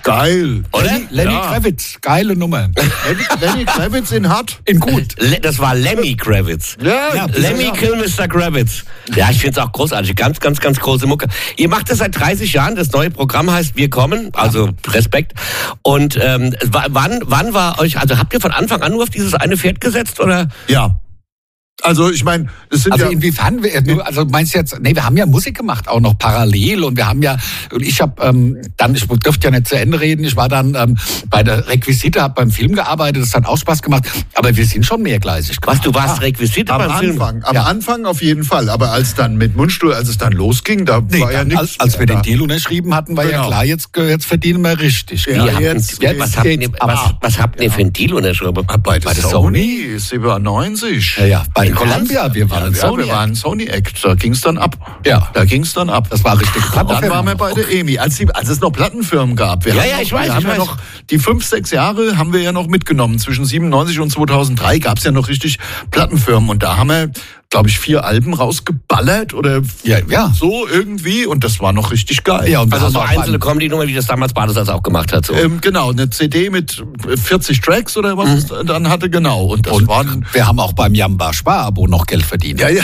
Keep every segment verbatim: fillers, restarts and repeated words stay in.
Geil. Oder? Lenny, Lenny Ja. Kravitz, geile Nummer. Lenny Kravitz in Hart. In gut. Le- Das war Lemmy Kravitz. Ja, Ja, Lemmy Kill Mister Kravitz. Ja, ich finde es auch großartig. Ganz, ganz, ganz große Mucke. Ihr macht das seit dreißig Jahren. Das neue Programm heißt Wir kommen. Also Respekt. Und ähm, w- wann, wann war euch, also habt ihr von Anfang an nur auf dieses eine Pferd gesetzt? Oder? Ja. Also ich meine, es sind Also ja... inwiefern, wir- nur- also meinst du jetzt, nee, wir haben ja Musik gemacht, auch noch parallel und wir haben ja, und ich habe ähm, dann, ich dürfte ja nicht zu Ende reden, ich war dann ähm, bei der Requisite, habe beim Film gearbeitet, das hat auch Spaß gemacht, aber wir sind schon mehrgleisig Was, gemacht. du warst Ja. Requisite Am beim Film? Anfang, am Ja. Anfang auf jeden Fall. Aber als dann mit Mundstuhl, als es dann losging, da Nee, war ja dann, nichts. als, als wir mehr den Deal unterschrieben hatten, war ja Genau. klar, jetzt, jetzt verdienen wir richtig. Ja, Wie habt jetzt- ihr- was, habt ihr, geht's was, ab. was habt ihr für ein Deal unterschrieben? da. Bei der Bei der Sony, siebenundneunzig. Ja, ja, bei In Columbia, wir waren Ja, Sony. wir waren Sony Act, da ging's dann ab. Ja. Da ging's dann ab. Das war richtig. Dann waren wir bei der E M I, als, die, als es noch Plattenfirmen gab. Wir Ja, haben ja, noch, ich weiß, Wir ich haben ja weiß. noch die fünf, sechs Jahre haben wir ja noch mitgenommen. Zwischen siebenundneunzig und zweitausenddrei gab's ja noch richtig Plattenfirmen. Und da haben wir, glaube ich, vier Alben rausgeballert oder Ja, ja. so irgendwie. Und das war noch richtig geil. Ja, und wir Also haben so auch einzelne beim- Comedy-Nummer, wie das damals Badesatz auch gemacht hat. So. Ähm, genau, eine C D mit vierzig Tracks oder was es dann hatte, genau. Und das Und waren... wir haben auch beim Jamba Spar-Abo noch Geld verdient. Ja, ja.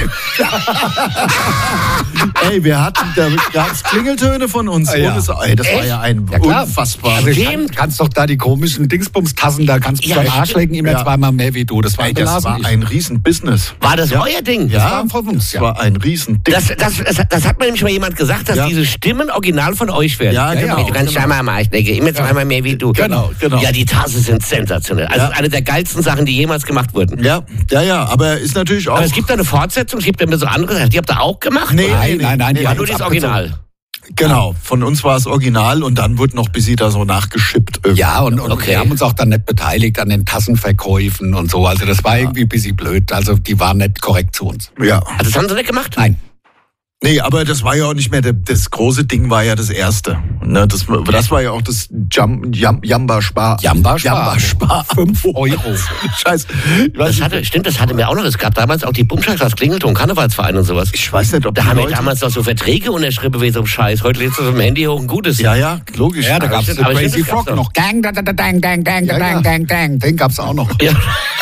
Ey, wir hatten, da gab's Klingeltöne von uns. Ah, ja. Ohne so, ey, das war Echt? ja ein Ja, klar. unfassbar. Also Stimmt. kann, kannst doch da die komischen Dingsbums-Tassen, da kannst du Ja, beim stimmt. Arschlecken immer Ja. zweimal mehr wie du. Das war Ey, das belassen. war ein Riesenbusiness. War das Ja. euer Ding? Ja, war von uns, ja. das war ein Riesending. Das, das, das, das hat mir nämlich mal jemand gesagt, dass Ja. diese Stimmen original von euch werden. Ja, genau. Du kannst genau. zweimal am Arschlecke, immer zweimal mehr wie du. Genau, genau. Ja, die Tassen sind sensationell. Also Ja. das ist eine der geilsten Sachen, die jemals gemacht wurden. Ja, ja, ja, aber ist natürlich auch... Aber es gibt da eine Fortsetzung, es gibt immer so andere, die habt ihr auch gemacht? Nee, oder? Nein, nein, nein, die War haben nur uns das abgezogen. Original. Genau, von uns war es original und dann wurde noch bis sie da so nachgeschippt. irgendwie. Ja, und, und Okay. wir haben uns auch dann nicht beteiligt an den Tassenverkäufen und so. Also das war irgendwie ein bisschen blöd. Also die waren nicht korrekt zu uns. Ja. Also das haben sie nicht gemacht? Nein. Nee, aber das war ja auch nicht mehr, der, das große Ding war ja das erste. Ne, das, das war ja auch das Jam, Jam, Jamba Spar. Jamba Spar. Jamba Spar. Fünf Euro. Scheiß. Ich weiß, Das nicht, hatte, stimmt, das hatte mir auch noch. Es gab damals auch die Bumscheiß als Klingelton, Karnevalsverein und sowas. ich weiß nicht, ob Da die haben wir Leute... damals noch so Verträge unterschrieben wie so ein Scheiß. Heute lädst du auf dem Handy hoch ein gutes. Ja, ja, logisch. Ja, da Aber gab's stimmt, den aber Crazy stimmt, das Frog gab's noch. Gang, da, da, da, dang, dang, dang, Ja, dang, ja. dang, dang. Den gab's auch noch. Ja.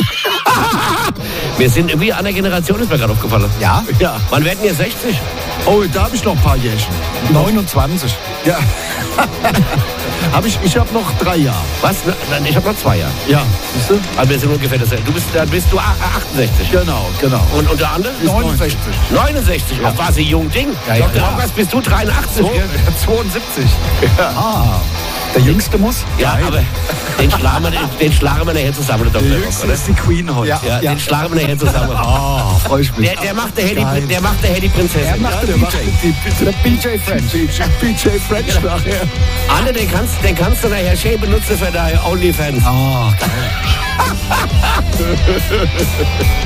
Wir sind irgendwie an der Generation, ist mir gerade aufgefallen. Ja? Ja. Wann werden wir sechzig? Oh, da habe ich noch ein paar Jährchen. neunundzwanzig. Ja. hab ich ich habe noch drei Jahre. Was? Nein, ich habe noch zwei Jahre. Ja, siehst du? Aber wir sind ungefähr das. Du bist, dann bist du achtundsechzig. Genau, genau. Und, und der andere? neunundsechzig. neunundsechzig. Ach, war sie jung Ding. Ja, ja, Doktor ja. Rockers, bist du dreiundachtzig? gell? zweiundsiebzig. Ah, der Jüngste muss? Ja, aber den schlagen wir, den schlagen wir nachher zusammen, der Der Doktor Rock, Jüngste oder? ist die Queen heute. Ja. Ja, den schlagen wir nachher zusammen. Ah, freue ich mich. Der, der macht der Geil. Hedy, der macht der Hedy Prinzessin. Er macht Ja, der der B macht J. die, Der B J French. B J French nachher. Anne, den kannst, den kannst du nachher schön benutzen für deine OnlyFans. Ah, geil.